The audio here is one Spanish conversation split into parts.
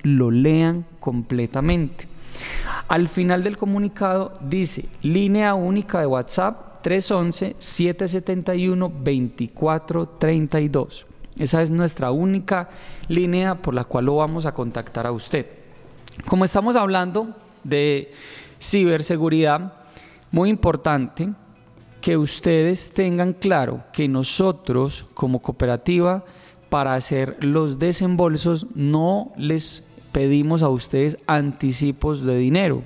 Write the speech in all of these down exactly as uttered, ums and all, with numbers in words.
lo lean completamente. Al final del comunicado dice: línea única de WhatsApp tres once, siete setenta y uno, veinticuatro treinta y dos. Esa es nuestra única línea por la cual lo vamos a contactar a usted. Como estamos hablando de ciberseguridad, muy importante que ustedes tengan claro que nosotros como cooperativa, para hacer los desembolsos, no les pedimos a ustedes anticipos de dinero.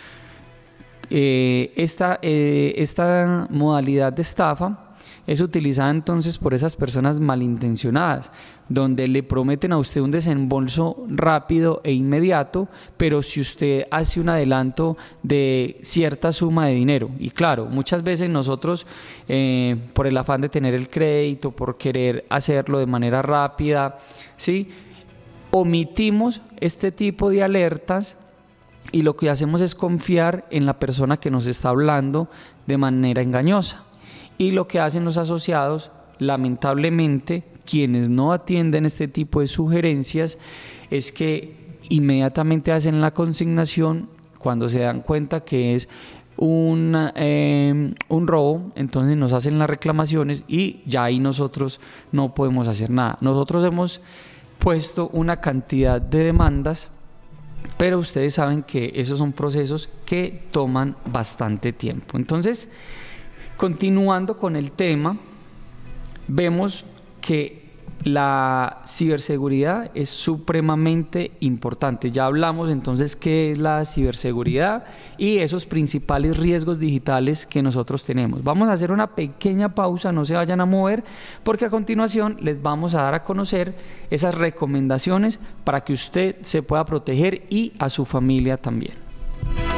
Eh, esta, eh, esta modalidad de estafa es utilizada entonces por esas personas malintencionadas, donde le prometen a usted un desembolso rápido e inmediato, pero si usted hace un adelanto de cierta suma de dinero. Y claro, muchas veces nosotros, eh, por el afán de tener el crédito, por querer hacerlo de manera rápida, ¿sí?, omitimos este tipo de alertas y lo que hacemos es confiar en la persona que nos está hablando de manera engañosa. Y lo que hacen los asociados, lamentablemente, quienes no atienden este tipo de sugerencias, es que inmediatamente hacen la consignación cuando se dan cuenta que es un, eh, un robo. Entonces nos hacen las reclamaciones y ya ahí nosotros no podemos hacer nada. Nosotros hemos puesto una cantidad de demandas, pero ustedes saben que esos son procesos que toman bastante tiempo. Entonces, continuando con el tema, vemos que la ciberseguridad es supremamente importante. Ya hablamos entonces qué es la ciberseguridad y esos principales riesgos digitales que nosotros tenemos. Vamos a hacer una pequeña pausa, no se vayan a mover, porque a continuación les vamos a dar a conocer esas recomendaciones para que usted se pueda proteger y a su familia también.